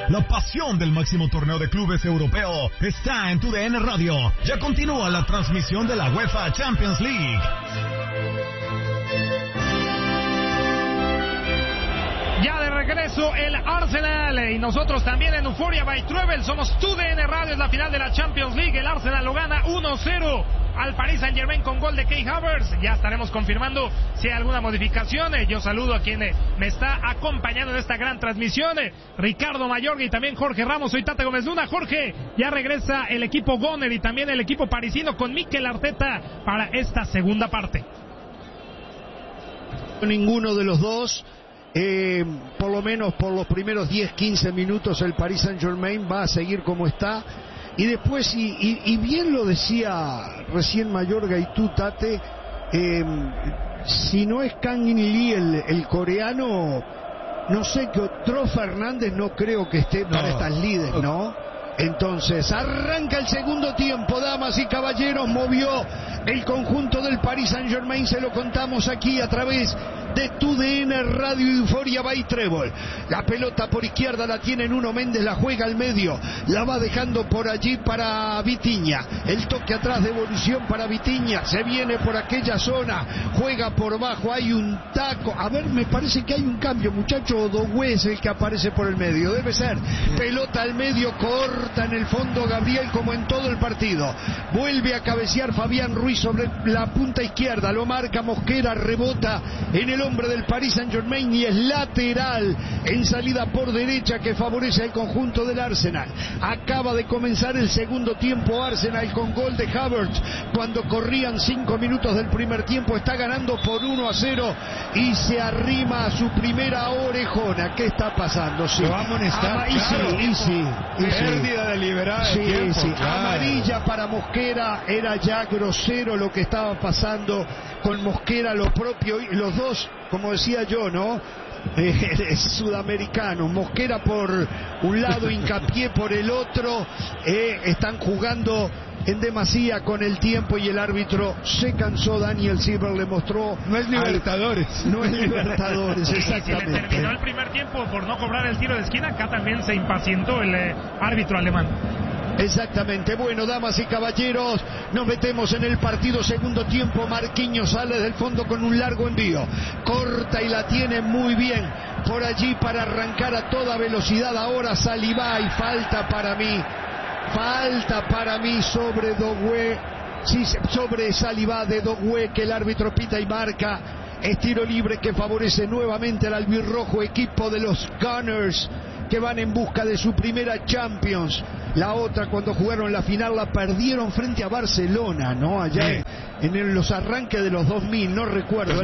La pasión del máximo torneo de clubes europeo está en TUDN Radio. Ya continúa la transmisión de la UEFA Champions League. Ya de regreso el Arsenal y nosotros también en Euphoria by Travel. Somos TUDN Radio, es la final de la Champions League. El Arsenal lo gana 1-0 al Paris Saint-Germain con gol de Kai Havertz. Ya estaremos confirmando si hay alguna modificación. Yo saludo a quien me está acompañando en esta gran transmisión, Ricardo Mayorga y también Jorge Ramos. Soy Tata Gómez Luna. Jorge, ya regresa el equipo Gunner y también el equipo parisino con Mikel Arteta para esta segunda parte. Ninguno de los dos. Por lo menos por los primeros 10-15 minutos el Paris Saint-Germain va a seguir como está, y después, y bien lo decía recién Mayorga y tú, Tate, si no es Kang In Lee el coreano, no sé, que Tro Fernández no creo que esté para estas líderes, ¿no? Entonces arranca el segundo tiempo, damas y caballeros. Movió el conjunto del Paris Saint-Germain, se lo contamos aquí a través de TUDN Radio Euphoria by Travel. La pelota por izquierda la tiene Nuno Méndez, la juega al medio, la va dejando por allí para Vitinha. El toque atrás, devolución para Vitinha, se viene por aquella zona, juega por bajo, hay un taco. A ver, me parece que hay un cambio, muchacho. Dogué es el que aparece por el medio, debe ser. Pelota al medio, corta en el fondo Gabriel, como en todo el partido. Vuelve a cabecear Fabián Ruiz sobre la punta izquierda, lo marca Mosquera, rebota en el hombre del Paris Saint-Germain y es lateral en salida por derecha que favorece al conjunto del Arsenal. Acaba de comenzar el segundo tiempo Arsenal con gol de Havertz cuando corrían 5 minutos del primer tiempo. Está ganando por 1-0 y se arrima a su primera orejona. ¿Qué está pasando? Sí. Lo va a amonestar. Pérdida deliberada de tiempo. Claro. Amarilla para Mosquera. Era ya grosero lo que estaba pasando con Mosquera, lo propio, y los dos, como decía yo, ¿no? Sudamericanos, Mosquera por un lado, Hincapié por el otro, están jugando en demasía con el tiempo y el árbitro se cansó. Daniel Silver le mostró, no es Libertadores, exactamente. Y si le terminó el primer tiempo por no cobrar el tiro de esquina, acá también se impacientó el árbitro alemán. Exactamente. Bueno, damas y caballeros, nos metemos en el partido. Segundo tiempo. Marquinhos sale del fondo con un largo envío, corta y la tiene muy bien por allí para arrancar a toda velocidad. Ahora Saliba y falta para mí sobre Dogué, sí, sobre Saliba de Dogué, que el árbitro pita y marca. Es tiro libre que favorece nuevamente al albirrojo equipo de los Gunners, que van en busca de su primera Champions. La otra, cuando jugaron la final, la perdieron frente a Barcelona, ¿no? Allá en los arranques de los 2000, no recuerdo.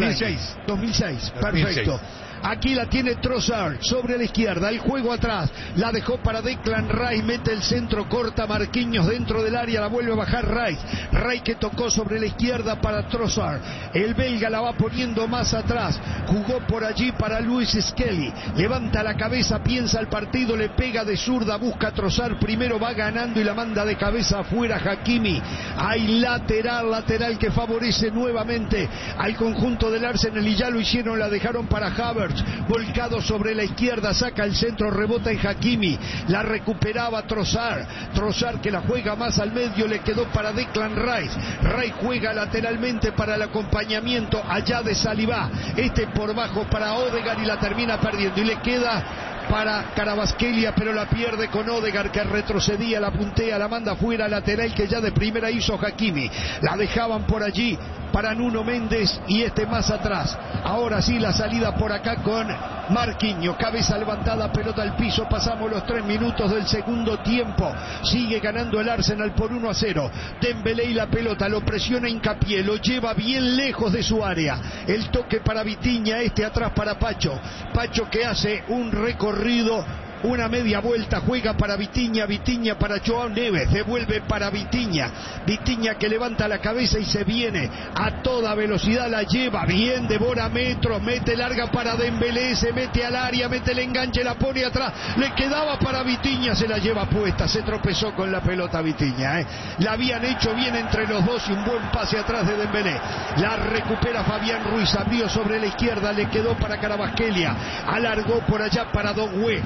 2006, perfecto. Aquí la tiene Trossard sobre la izquierda, el juego atrás, la dejó para Declan Rice, mete el centro, corta Marquinhos dentro del área, la vuelve a bajar Rice que tocó sobre la izquierda para Trossard, el belga la va poniendo más atrás, jugó por allí para Luis Skelly, levanta la cabeza, piensa el partido, le pega de zurda, busca a Trossard, primero va ganando y la manda de cabeza afuera Hakimi. Hay lateral que favorece nuevamente al conjunto del Arsenal y ya lo hicieron, la dejaron para Havertz, volcado sobre la izquierda, saca el centro, rebota en Hakimi, la recuperaba Trossard que la juega más al medio, le quedó para Declan Rice juega lateralmente para el acompañamiento allá de Saliba, por bajo para Odegaard y la termina perdiendo y le queda para Kvaratskhelia, pero la pierde con Odegaard, que retrocedía, la puntea, la manda fuera, lateral que ya de primera hizo Hakimi, la dejaban por allí para Nuno Méndez y más atrás. Ahora sí la salida por acá con Marquinhos, cabeza levantada, pelota al piso. Pasamos los 3 minutos del segundo tiempo, sigue ganando el Arsenal por 1-0. Dembélé y la pelota, lo presiona Hincapié, lo lleva bien lejos de su área, el toque para Vitinha, atrás para Pacho que hace un recorrido, una media vuelta, juega para Vitinha para Joao Neves, devuelve para Vitinha que levanta la cabeza y se viene a toda velocidad, la lleva bien, devora metros, mete larga para Dembélé, se mete al área, mete el enganche, la pone atrás, le quedaba para Vitinha, se la lleva puesta, se tropezó con la pelota Vitinha, la habían hecho bien entre los dos y un buen pase atrás de Dembélé, la recupera Fabián Ruiz, abrió sobre la izquierda, le quedó para Kvaratskhelia, alargó por allá para Dogué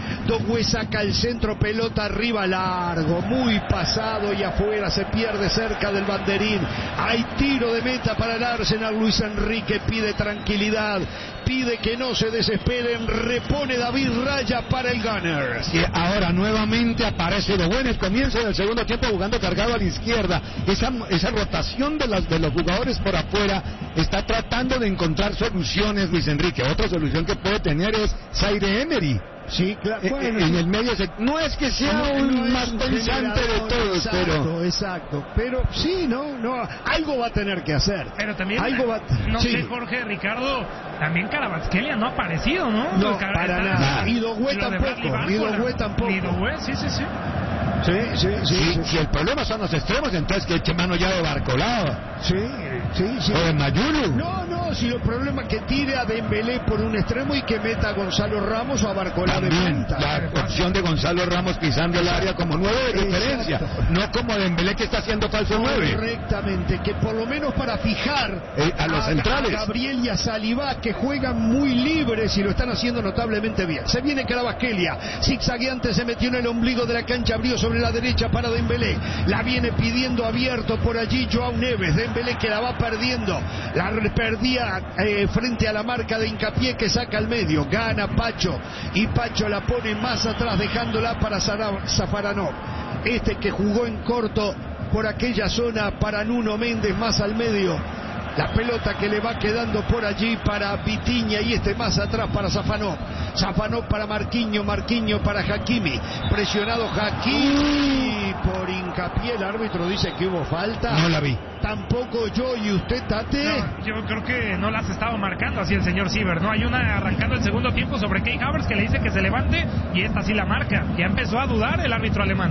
Dogüe saca el centro, pelota arriba, largo, muy pasado y afuera, se pierde cerca del banderín. Hay tiro de meta para el Arsenal. Luis Enrique pide tranquilidad, pide que no se desesperen, repone David Raya para el Gunners. Y ahora nuevamente aparece Dogüe en el comienzo del segundo tiempo jugando cargado a la izquierda. Esa rotación de los jugadores por afuera está tratando de encontrar soluciones Luis Enrique. Otra solución que puede tener es Zaire Emery. Sí, claro. Bueno, en el medio no es que sea un más pensante de todos, exacto, pero sí, no, algo va a tener que hacer. Pero también, no sé, Jorge, Ricardo, también Kvaratskhelia no ha aparecido, ¿no? No, para nada. Y Dogüe tampoco. Y Dogüe, sí. Si el problema son los extremos, entonces que eche mano ya de Barcolao. Sí. O de Mayulu. No, si el problema es que tire a Dembélé por un extremo y que meta a Gonzalo Ramos o a Barcolao de punta. La opción de Gonzalo Ramos pisando el área como 9 de referencia, no como Dembélé que está haciendo falso 9. Correctamente, que por lo menos para fijar a los centrales, a Gabriel y a Saliba, que juegan muy libres y lo están haciendo notablemente bien. Se viene Kvaratskhelia, zigzagueante, se metió en el ombligo de la cancha, abrió sobre la derecha para Dembélé, la viene pidiendo abierto por allí Joao Neves. Dembélé que la va perdiendo, la perdía frente a la marca de Hincapié, que saca al medio, gana Pacho y Pacho la pone más atrás dejándola para Zafaranov, que jugó en corto por aquella zona para Nuno Méndez, más al medio. La pelota que le va quedando por allí para Vitinha y más atrás para Zafanov para Marquinhos para Hakimi, presionado Hakimi por Hincapié. El árbitro dice que hubo falta. No la vi. Tampoco yo. ¿Y usted, Tate? No, yo creo que no las estaba marcando así el señor Siever, ¿no? Hay una arrancando el segundo tiempo sobre Kai Havertz que le dice que se levante y esta sí la marca. Ya empezó a dudar el árbitro alemán.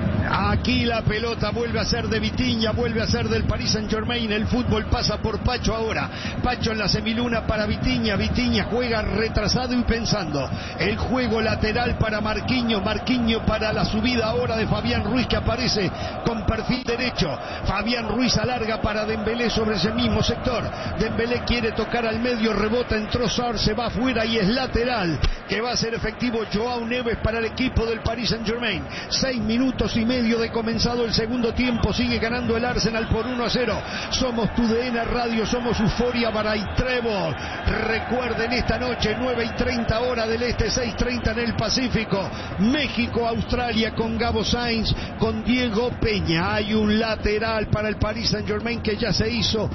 Aquí la pelota vuelve a ser de Vitinha, vuelve a ser del Paris Saint-Germain. El fútbol pasa por Pacho ahora. Pacho en la semiluna para Vitinha. Vitinha juega retrasado y pensando. El juego lateral para Marquinhos para la subida ahora de Fabián Ruiz, que aparece con perfil derecho. Fabián Ruiz alarga para Dembélé sobre ese mismo sector. Dembélé quiere tocar al medio, rebota en Trossard, se va afuera y es lateral, que va a ser efectivo Joao Neves para el equipo del Paris Saint-Germain. 6 minutos y medio de comenzado el segundo tiempo. Sigue ganando el Arsenal por 1-0. Somos TUDN Radio, somos Euforia Baray Trevor. Recuerden, esta noche 9:30 hora del este, 6:30 en el Pacífico, México Australia, con Gabo Sainz, con Diego Peña. Hay un lateral para el Paris Saint-Germain que ya se hizo,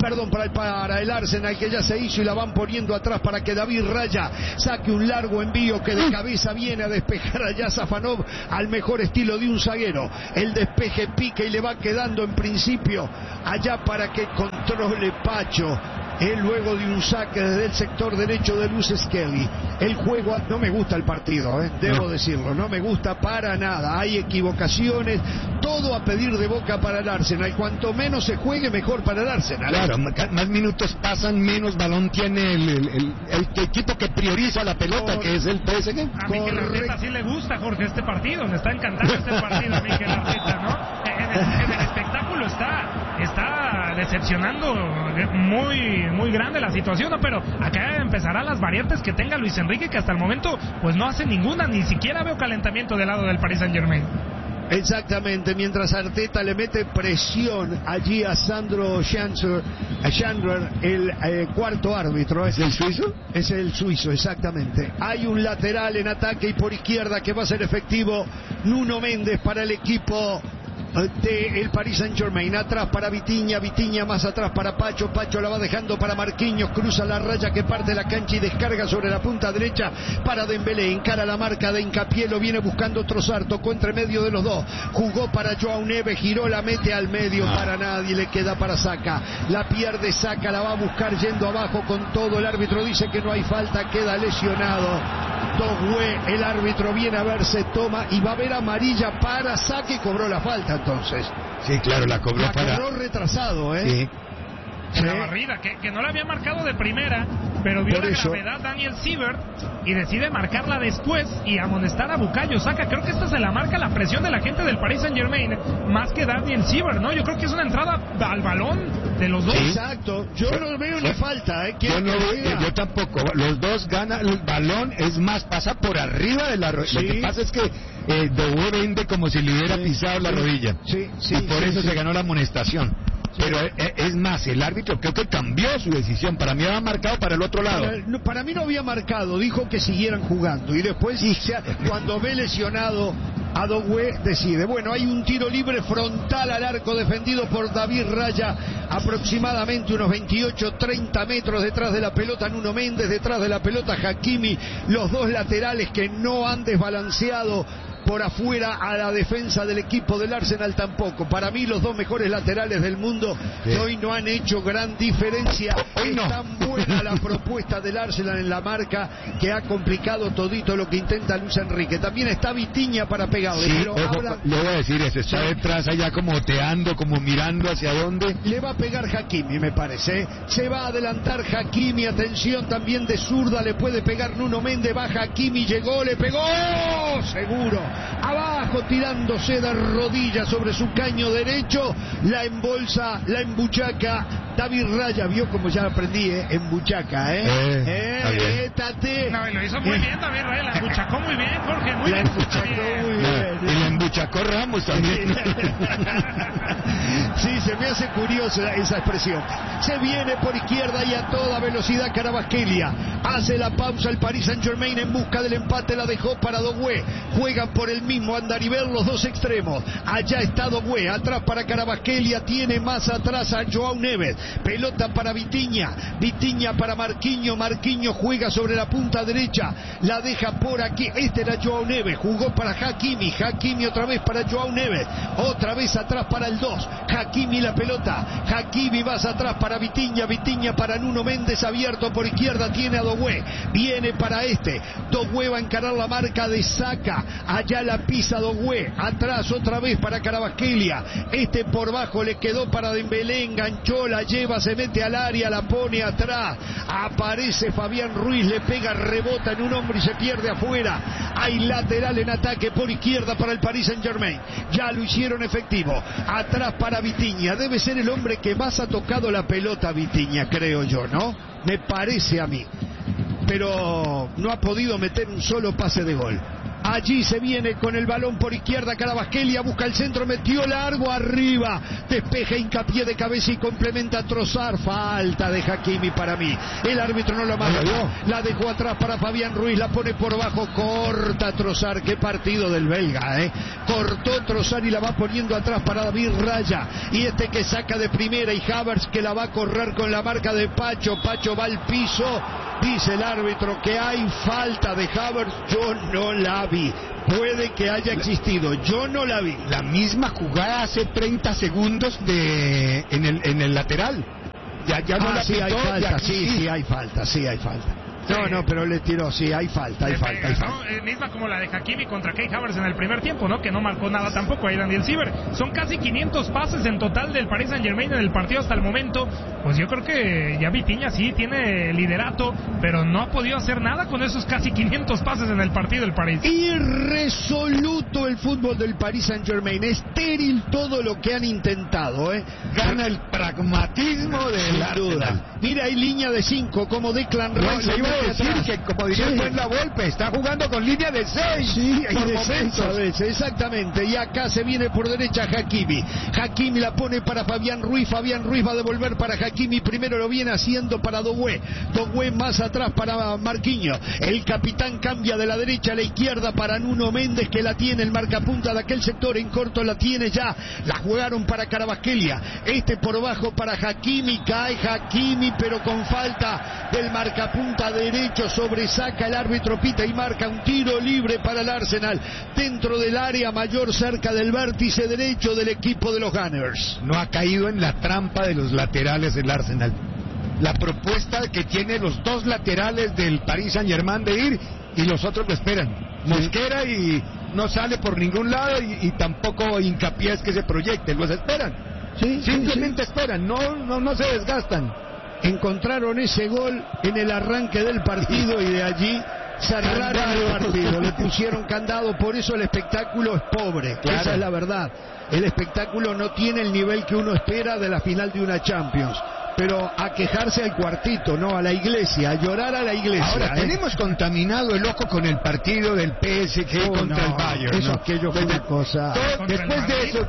para el Arsenal, que ya se hizo, y la van poniendo atrás para que David Raya saque un largo envío que de cabeza viene a despejar allá Zafanov al mejor estilo de un zaguero. El despeje pica y le va quedando en principio allá para que controle Pacho. Luego de un saque desde el sector derecho de Luz Skelly. El juego, no me gusta el partido, debo decirlo, no me gusta para nada. Hay equivocaciones, todo a pedir de boca para el Arsenal. Cuanto menos se juegue, mejor para el Arsenal. Claro, más minutos pasan, menos balón tiene el equipo que prioriza la pelota, que es el PSG. A Mikel Arteta sí le gusta, Jorge, este partido, le está encantando este partido a Mikel Arteta, ¿no? En el espectáculo está decepcionando muy grande la situación, ¿no? Pero acá empezarán las variantes que tenga Luis Enrique, que hasta el momento pues no hace ninguna, ni siquiera veo calentamiento del lado del Paris Saint-Germain. Exactamente, mientras Arteta le mete presión allí a Sandro Chandler, el cuarto árbitro. ¿Es el suizo? Es el suizo, exactamente. Hay un lateral en ataque y por izquierda que va a ser efectivo Nuno Méndez para el equipo del Paris Saint-Germain. Atrás para Vitinha más atrás para Pacho la va dejando para Marquinhos, cruza la raya que parte la cancha y descarga sobre la punta derecha para Dembélé, encara la marca de Hincapié, lo viene buscando Trossard, tocó entre medio de los dos, jugó para Joao Neves, giró, la mete al medio, para nadie, le queda para Saka, la pierde Saka, la va a buscar yendo abajo con todo, el árbitro dice que no hay falta, queda lesionado Dogüe, el árbitro viene a ver, se toma y va a haber amarilla para Saka y cobró la falta entonces. Sí, claro, la cobró retrasado, Sí. en la barrida, que no la había marcado de primera, pero vio la gravedad Daniel Siebert y decide marcarla después y amonestar a Bukayo Saka. Creo que esta se la marca la presión de la gente del Paris Saint-Germain, más que Daniel Siebert, ¿no? Yo creo que es una entrada al balón de los dos. Exacto, yo no veo ni falta, yo tampoco. Los dos ganan el balón, es más, pasa por arriba de la rodilla. Lo que pasa es que Doué vende como si le hubiera pisado la rodilla. Y por eso se ganó la amonestación. Pero es más, el árbitro creo que cambió su decisión. Para mí había marcado para el otro lado. Para mí no había marcado, dijo que siguieran jugando. Y después, cuando ve lesionado a Doué, decide. Bueno, hay un tiro libre frontal al arco defendido por David Raya, aproximadamente unos 28-30 metros detrás de la pelota Nuno Méndez, detrás de la pelota Hakimi, los dos laterales que no han desbalanceado por afuera a la defensa del equipo del Arsenal tampoco. Para mí los dos mejores laterales del mundo que hoy no han hecho gran diferencia. Es tan buena la propuesta del Arsenal en la marca que ha complicado todito lo que intenta Luis Enrique. También está Vitinha para pegarle. Pero le voy a decir eso, está detrás allá como oteando, como mirando hacia dónde. Le va a pegar Hakimi, me parece. Se va a adelantar Hakimi, atención, también de zurda le puede pegar Nuno Méndez, va Hakimi, llegó, le pegó, seguro. Abajo, tirándose de rodillas sobre su caño derecho, la embolsa, la embuchaca. David Raya, vio como ya aprendí, embuchaca, étate. No, lo hizo muy bien David Raya, la embuchacó muy bien, Jorge, muy bien. Y la embuchacó Ramos también. Sí, se me hace curiosa esa expresión. Se viene por izquierda y a toda velocidad Kvaratskhelia. Hace la pausa el Paris Saint-Germain en busca del empate, la dejó para Doué. Juegan por el mismo andarivel los dos extremos. Allá está Doué, atrás para Kvaratskhelia, tiene más atrás a Joao Neves. Pelota para Vitinha, Vitinha para Marquinhos, Marquinhos juega sobre la punta derecha, la deja por aquí. Este era Joao Neves, jugó para Hakimi, Hakimi otra vez para Joao Neves, otra vez atrás para el 2, Hakimi la pelota, Hakimi vas atrás para Vitinha, Vitinha para Nuno Méndez, abierto por izquierda, tiene a Doué, viene para Doué va a encarar la marca de Saka, allá la pisa Doué, atrás otra vez para Kvaratskhelia, por bajo le quedó para Dembélé, enganchó, la lleva, se mete al área, la pone atrás, aparece Fabián Ruiz, le pega, rebota en un hombre y se pierde afuera. Hay lateral en ataque por izquierda para el Paris Saint-Germain, ya lo hicieron efectivo, atrás para Vitinha, debe ser el hombre que más ha tocado la pelota Vitinha, creo yo, ¿no? Me parece a mí, pero no ha podido meter un solo pase de gol. Allí se viene con el balón por izquierda Kvaratskhelia, busca el centro, metió largo arriba, despeja, hincapié de cabeza y complementa a Trossard. Falta de Hakimi para mí. El árbitro no lo marcó, la dejó atrás para Fabián Ruiz, la pone por bajo, corta Trossard. Qué partido del belga, cortó Trossard y la va poniendo atrás para David Raya. Y que saca de primera y Havertz que la va a correr con la marca de Pacho. Pacho va al piso. Dice el árbitro que hay falta de Havertz. Yo no la vi. Puede que haya existido. Yo no la vi. La misma jugada hace 30 segundos en el lateral. Ya no la sí, pitó, hay falta. Sí, hay falta. Sí, hay falta. No, pero le tiró, sí, hay falta. Misma como la de Hakimi contra Kai Havertz en el primer tiempo, ¿no? Que no marcó nada tampoco ahí Daniel Siebert. Son casi 500 pases en total del Paris Saint-Germain en el partido hasta el momento. Pues yo creo que ya Vitinha sí tiene liderato, pero no ha podido hacer nada con esos casi 500 pases en el partido del París. Irresoluto el fútbol del Paris Saint-Germain, estéril todo lo que han intentado, Gana el pragmatismo del Arsenal. Mira, hay línea de 5 como Declan Rice. Decir que, como diría la Volpe, está jugando con línea de 6. Sí, hay de 6 a veces, exactamente. Y acá se viene por derecha Hakimi. Hakimi la pone para Fabián Ruiz. Fabián Ruiz va a devolver para Hakimi. Primero lo viene haciendo para Doué. Doué más atrás para Marquinhos. El capitán cambia de la derecha a la izquierda para Nuno Méndez, que la tiene el marcapunta de aquel sector. En corto la tiene ya. La jugaron para Kvaratskhelia. Por bajo para Hakimi. Cae Hakimi, pero con falta del marcapunta derecho sobre Saka. El árbitro pita y marca un tiro libre para el Arsenal dentro del área mayor, cerca del vértice derecho del equipo de los Gunners. No ha caído en la trampa de los laterales del Arsenal. La propuesta que tiene los dos laterales del Paris Saint-Germain de ir, y los otros lo esperan. Mosquera y no sale por ningún lado, y tampoco Hincapié es que se proyecte, los esperan. Simplemente esperan, no se desgastan. Encontraron ese gol en el arranque del partido y de allí cerraron el partido, le pusieron candado, por eso el espectáculo es pobre, esa es la verdad. El espectáculo no tiene el nivel que uno espera de la final de una Champions. Pero a quejarse al cuartito, no a la iglesia, a llorar a la iglesia. Ahora, tenemos contaminado el ojo con el partido del PSG contra el Bayern. Eso aquello fue una cosa. Después de eso...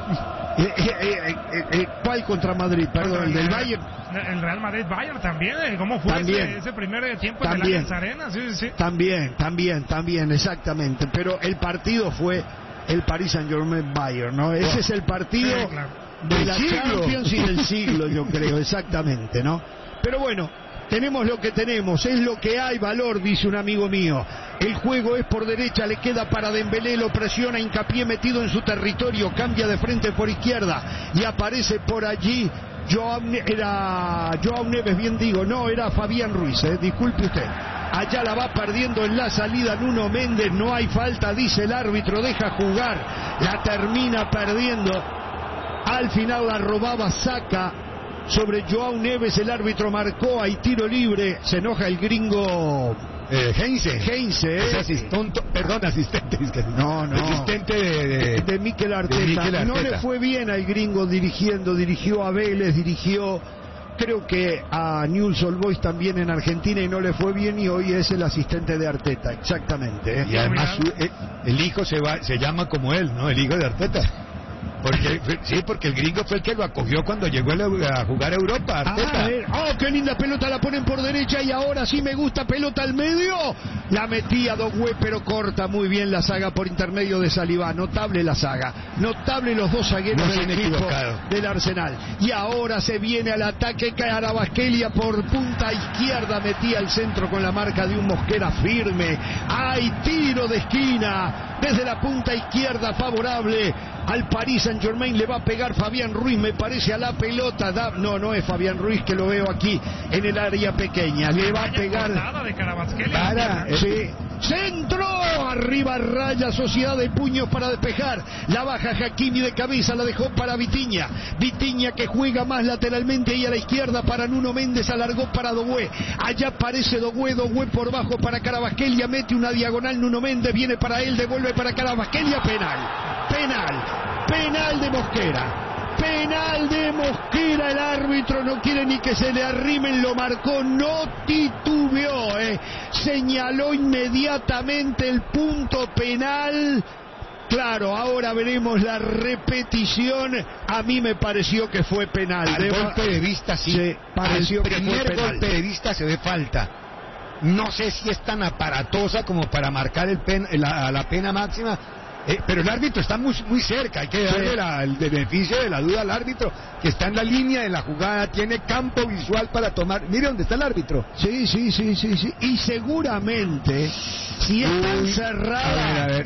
¿Cuál contra Madrid? Perdón, el del Bayern. El Real Madrid-Bayern también. ¿Cómo fue ese primer tiempo en la Arena? Sí. También, exactamente. Pero el partido fue el Paris Saint-Germain-Bayern, ¿no? Ese es el partido de la Champions y del siglo, yo creo, exactamente, ¿no? Pero bueno, tenemos lo que tenemos, es lo que hay, valor, dice un amigo mío. El juego es por derecha, le queda para Dembélé, lo presiona, Hincapié metido en su territorio, cambia de frente por izquierda y aparece por allí Joao Neves, bien digo, no, era Fabián Ruiz, disculpe usted. Allá la va perdiendo en la salida Nuno Méndez, no hay falta, dice el árbitro, deja jugar, la termina perdiendo. Al final la robaba Saka sobre Joao Neves, el árbitro marcó, hay tiro libre, se enoja el gringo Heinze. Asistente. Asistente de Mikel Arteta. No le fue bien al gringo dirigió a Vélez, creo que a Newell's Old Boys también en Argentina y no le fue bien y hoy es el asistente de Arteta, exactamente. Y además el hijo se llama como él, ¿no? El hijo de Arteta. Porque el gringo fue el que lo acogió cuando llegó a jugar a Europa, Arteta. Qué linda pelota, la ponen por derecha y ahora sí me gusta, pelota al medio. La metía Dogüe, pero corta muy bien la saga por intermedio de Saliba. Notable la saga, notable los dos zagueros del equipo del Arsenal. Y ahora se viene al ataque Kvaratskhelia por punta izquierda, metía el centro con la marca de un Mosquera firme. Hay tiro de esquina desde la punta izquierda favorable al Paris Saint-Germain, le va a pegar Fabián Ruiz, me parece, a la pelota. No es Fabián Ruiz, que lo veo aquí en el área pequeña. Le va a pegar centro, arriba raya, Sociedad de puños para despejar. La baja Hakimi de cabeza, la dejó para Vitinha, que juega más lateralmente y a la izquierda para Nuno Méndez, alargó para Dogüe. Allá aparece Dogüe por bajo para Kvaratskhelia, mete una diagonal Nuno Méndez, viene para él, devuelve para Kvaratskhelia, penal de Mosquera, el árbitro no quiere ni que se le arrimen, lo marcó, no titubeó, señaló inmediatamente el punto penal. Claro, ahora veremos la repetición. A mí me pareció que fue penal. Al golpe de vista sí, pareció que fue penal. Golpe de vista se ve falta. No sé si es tan aparatosa como para marcar la pena máxima. Pero el árbitro está muy cerca, hay que darle el beneficio de la duda al árbitro, que está en la línea de la jugada, tiene campo visual para tomar. Mire dónde está el árbitro. Sí. Y seguramente, si es tan cerrada,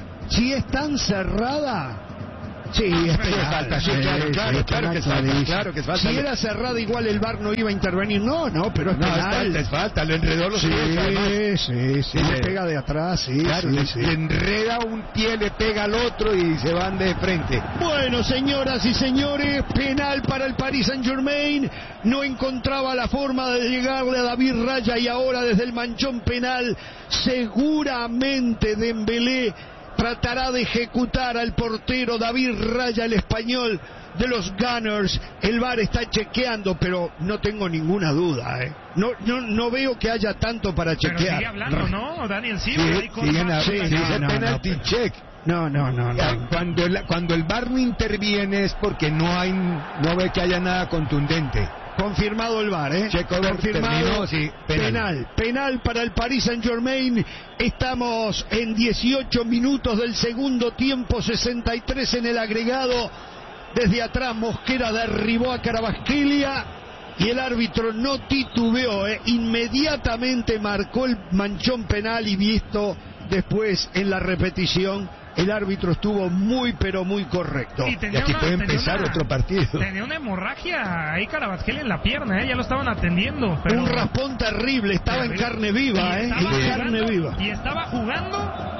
sí, es penal. Claro que es falta. Si era cerrada, igual el VAR no iba a intervenir. No, pero es penal. Es falta, lo enredó los pies. Sí, le pega de atrás, le enreda un pie, le pega al otro y se van de frente. Bueno, señoras y señores, penal para el Paris Saint-Germain. No encontraba la forma de llegarle a David Raya y ahora desde el manchón penal, seguramente Dembélé tratará de ejecutar al portero David Raya, el español de los Gunners. El VAR está chequeando, pero no tengo ninguna duda, No veo que haya tanto para chequear. Pero sigue hablando, ¿no? Daniel Silva. Penalty check. No. Cuando el VAR no interviene es porque no ve que haya nada contundente. Confirmado el VAR, confirmado. Penal para el Paris Saint-Germain. Estamos en 18 minutos del segundo tiempo, 63 en el agregado. Desde atrás Mosquera derribó a Kvaratskhelia y el árbitro no titubeó, inmediatamente marcó el manchón penal y visto después en la repetición. El árbitro estuvo muy correcto. Y aquí puede empezar otro partido. Tenía una hemorragia ahí Kvaratskhelia en la pierna, ya lo estaban atendiendo. Pero... Un raspón terrible, estaba en carne viva, Y estaba jugando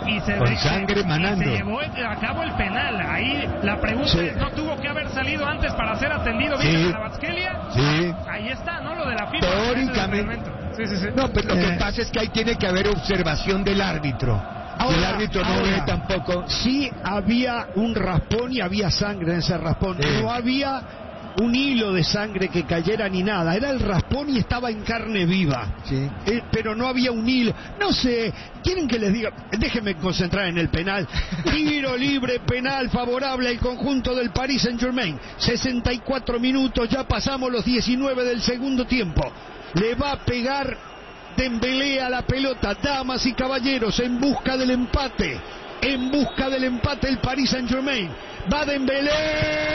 y con sangre manando. Y se llevó a cabo el penal. Ahí la pregunta es, ¿no tuvo que haber salido antes para ser atendido bien a Kvaratskhelia? Sí. Ahí está, ¿no? Lo de la FIFA. Teóricamente. Sí. No, pero lo que pasa es que ahí tiene que haber observación del árbitro. El árbitro no ve tampoco. Sí había un raspón y había sangre en ese raspón. Sí. No había un hilo de sangre que cayera ni nada. Era el raspón y estaba en carne viva. Sí. Pero no había un hilo. No sé, ¿quieren que les diga? Déjenme concentrar en el penal. Tiro libre, penal favorable al conjunto del Paris Saint-Germain. 64 minutos, ya pasamos los 19 del segundo tiempo. Le va a pegar Dembélé a la pelota, damas y caballeros, en busca del empate el Paris Saint-Germain. Va Dembélé.